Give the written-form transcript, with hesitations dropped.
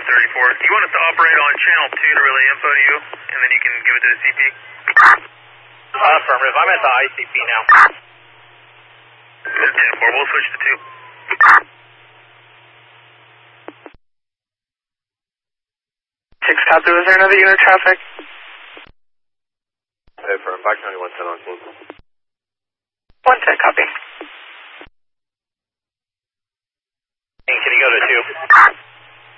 34. You want us to operate on channel 2 to relay info to you, and then you can give it to the CP? Affirmative. I'm at the ICP now. 10-4, we'll switch to 2. 6 copy, was there another unit of traffic? Affirmative. Back 9110 on close. 110 copy. Can you go to 2?